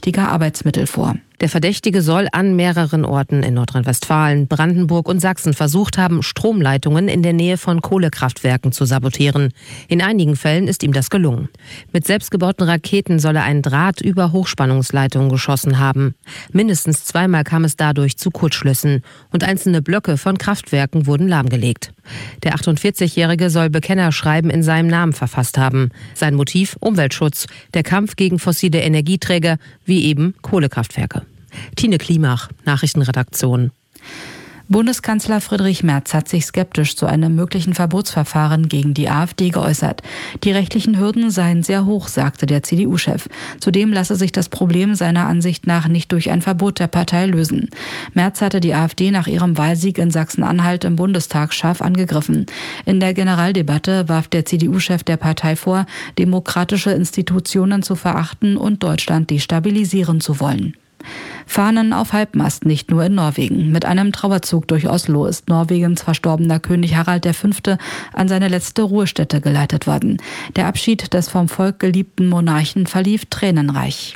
verdächtiger Arbeitsmittel vor. Der Verdächtige soll an mehreren Orten in Nordrhein-Westfalen, Brandenburg und Sachsen versucht haben, Stromleitungen in der Nähe von Kohlekraftwerken zu sabotieren. In einigen Fällen ist ihm das gelungen. Mit selbstgebauten Raketen soll er einen Draht über Hochspannungsleitungen geschossen haben. Mindestens zweimal kam es dadurch zu Kurzschlüssen und einzelne Blöcke von Kraftwerken wurden lahmgelegt. Der 48-Jährige soll Bekennerschreiben in seinem Namen verfasst haben. Sein Motiv: Umweltschutz, der Kampf gegen fossile Energieträger wie eben Kohlekraftwerke. Tine Klimach, Nachrichtenredaktion. Bundeskanzler Friedrich Merz hat sich skeptisch zu einem möglichen Verbotsverfahren gegen die AfD geäußert. Die rechtlichen Hürden seien sehr hoch, sagte der CDU-Chef. Zudem lasse sich das Problem seiner Ansicht nach nicht durch ein Verbot der Partei lösen. Merz hatte die AfD nach ihrem Wahlsieg in Sachsen-Anhalt im Bundestag scharf angegriffen. In der Generaldebatte warf der CDU-Chef der Partei vor, demokratische Institutionen zu verachten und Deutschland destabilisieren zu wollen. Fahnen auf Halbmast, nicht nur in Norwegen. Mit einem Trauerzug durch Oslo ist Norwegens verstorbener König Harald V. an seine letzte Ruhestätte geleitet worden. Der Abschied des vom Volk geliebten Monarchen verlief tränenreich.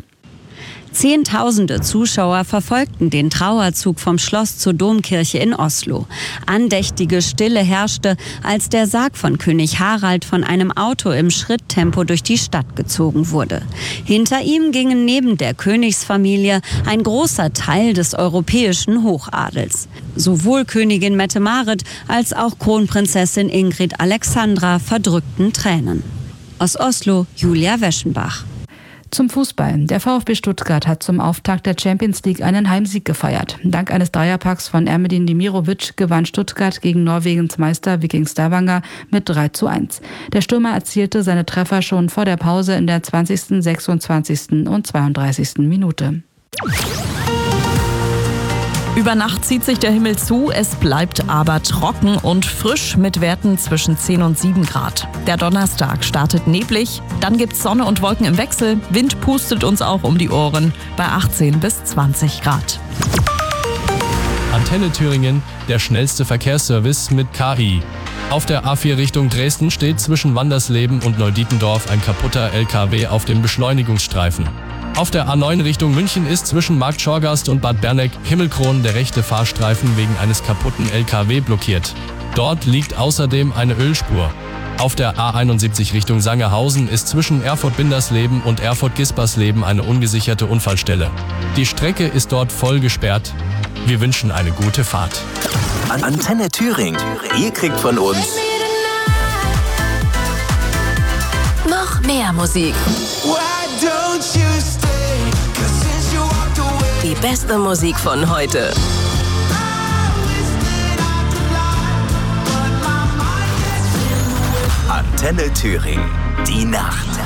Zehntausende Zuschauer verfolgten den Trauerzug vom Schloss zur Domkirche in Oslo. Andächtige Stille herrschte, als der Sarg von König Harald von einem Auto im Schritttempo durch die Stadt gezogen wurde. Hinter ihm gingen neben der Königsfamilie ein großer Teil des europäischen Hochadels. Sowohl Königin Mette-Marit als auch Kronprinzessin Ingrid Alexandra verdrückten Tränen. Aus Oslo, Julia Weschenbach. Zum Fußball. Der VfB Stuttgart hat zum Auftakt der Champions League einen Heimsieg gefeiert. Dank eines Dreierpacks von Ermedin Demirovic gewann Stuttgart gegen Norwegens Meister Viking Stavanger mit 3:1. Der Stürmer erzielte seine Treffer schon vor der Pause in der 20., 26. und 32. Minute. Über Nacht zieht sich der Himmel zu, es bleibt aber trocken und frisch mit Werten zwischen 10 und 7 Grad. Der Donnerstag startet neblig, dann gibt's Sonne und Wolken im Wechsel, Wind pustet uns auch um die Ohren bei 18 bis 20 Grad. Antenne Thüringen, der schnellste Verkehrsservice mit KI. Auf der A4 Richtung Dresden steht zwischen Wandersleben und Neudietendorf ein kaputter LKW auf dem Beschleunigungsstreifen. Auf der A9 Richtung München ist zwischen Markt Schorgast und Bad Berneck-Himmelkron der rechte Fahrstreifen wegen eines kaputten LKW blockiert. Dort liegt außerdem eine Ölspur. Auf der A71 Richtung Sangerhausen ist zwischen Erfurt-Bindersleben und Erfurt-Gispersleben eine ungesicherte Unfallstelle. Die Strecke ist dort voll gesperrt. Wir wünschen eine gute Fahrt. Antenne Thüringen. Ihr kriegt von uns noch mehr Musik. Die beste Musik von heute. Antenne Thüringen. Die Nacht.